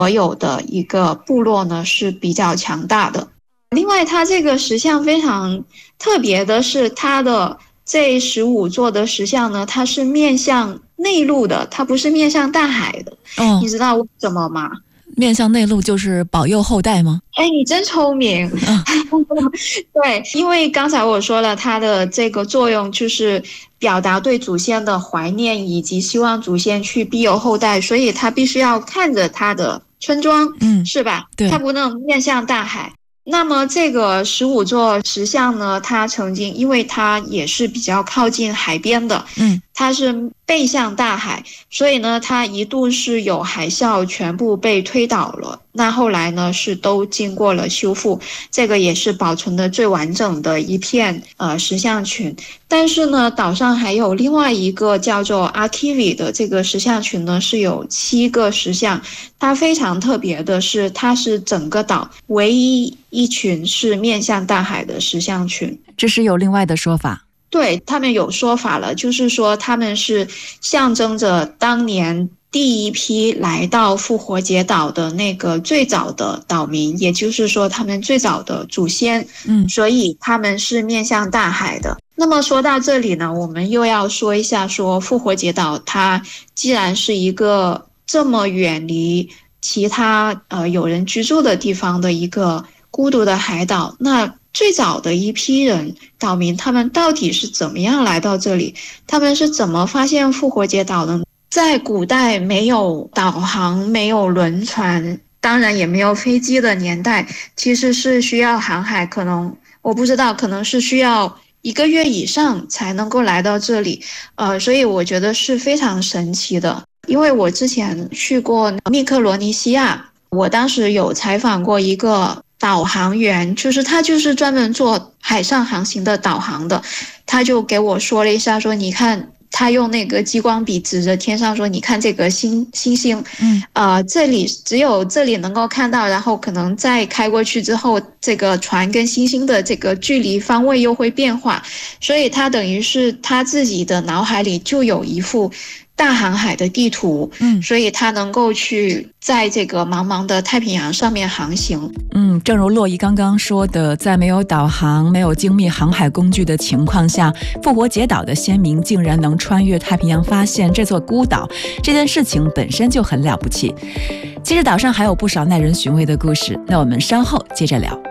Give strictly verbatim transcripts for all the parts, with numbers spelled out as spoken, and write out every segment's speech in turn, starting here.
所有的一个部落呢是比较强大的。另外，它这个石像非常特别的是，它的这十五座的石像呢，它是面向内陆的，它不是面向大海的。 哦， 你知道为什么吗？ 面向内陆就是保佑后代吗？ 哎，你真聪明。 啊、 对，因为刚才我说了，它的这个作用就是表达对祖先的怀念，以及希望祖先去庇佑后代，所以它必须要看着它的村庄， 嗯， 是吧？ 对， 它不能面向大海。那么这个十五座石像呢，它曾经因为它也是比较靠近海边的， 嗯， 它是背向大海，所以呢，它一度是有海啸全部被推倒了。那后来呢，是都经过了修复，这个也是保存的最完整的一片呃石像群。但是呢，岛上还有另外一个叫做阿基里的这个石像群呢，是有七个石像。它非常特别的是，它是整个岛唯一一群是面向大海的石像群。 这是有另外的说法。 对，他们有说法了，就是说他们是象征着当年第一批来到复活节岛的那个最早的岛民，也就是说他们最早的祖先， 嗯， 所以他们是面向大海的。那么说到这里呢，我们又要说一下说复活节岛它既然是一个这么远离其他呃有人居住的地方的一个孤独的海岛，那最早的一批人岛民他们到底是怎么样来到这里？他们是怎么发现复活节岛的？在古代没有导航、没有轮船，当然也没有飞机的年代，其实是需要航海，可能我不知道，可能是需要一个月以上才能够来到这里。呃，所以我觉得是非常神奇的。因为我之前去过密克罗尼西亚，我当时有采访过一个导航员，就是他就是专门做海上航行的导航的，他就给我说了一下说，你看他用那个激光笔指着天上说，你看这个星星星， 嗯， 呃，这里只有这里能够看到，然后可能再开过去之后，这个船跟星星的这个距离方位又会变化，所以他等于是他自己的脑海里就有一幅大航海的地图， 嗯， 所以他能够去在这个茫茫的太平洋上面航行。 嗯，正如洛伊刚刚说的，在没有导航、没有精密航海工具的情况下，复活节岛的先民竟然能穿越太平洋发现这座孤岛，这件事情本身就很了不起。其实岛上还有不少耐人寻味的故事，那我们稍后接着聊。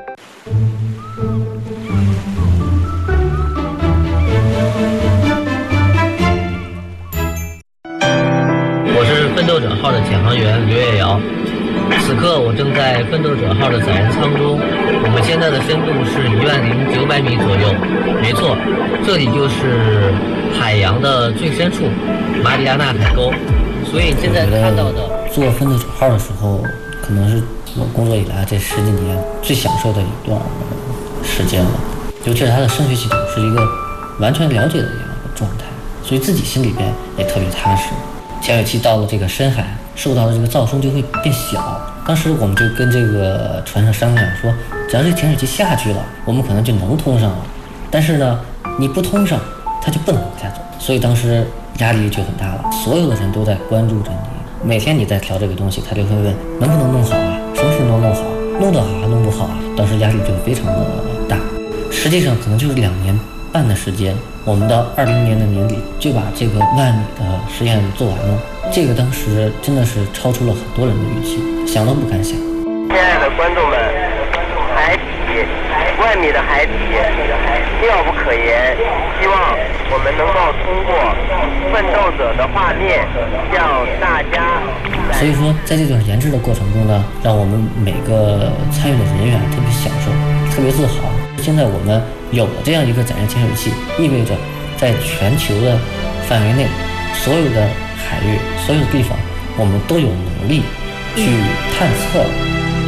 奋斗者号的潜航员刘月瑶，此刻我正在奋斗者号的载人舱中，我们现在的深度是一万零九百米左右。没错，这里就是海洋的最深处，马里亚纳海沟。所以现在看到的， 做奋斗者号的时候，可能是我工作以来这十几年最享受的一段时间了。尤其是它的声学系统是一个完全了解的一样的状态，所以自己心里边也特别踏实。潜水器到了这个深海，受到的这个噪声就会变小。当时我们就跟这个船上商量说，只要这潜水器下去了，我们可能就能通上了。但是呢，你不通上，它就不能往下走。所以当时压力就很大了，所有的人都在关注着你。每天你在调这个东西，他就会问能不能弄好啊，什么时候能弄好，弄得好还弄不好啊。当时压力就非常的大。实际上可能就是两年半的时间，我们到二零年的年底就把这个万米的实验做完了。这个当时真的是超出了很多人的预期，想都不敢想。 亲爱的观众们，海底万米的海底妙不可言，希望我们能够通过奋斗者的画面向大家。 所以说在这段研制的过程中呢，让我们每个参与的人员特别享受，特别自豪。现在我们有了这样一个载人潜水器，意味着在全球的范围内，所有的海域、所有的地方，我们都有能力去探测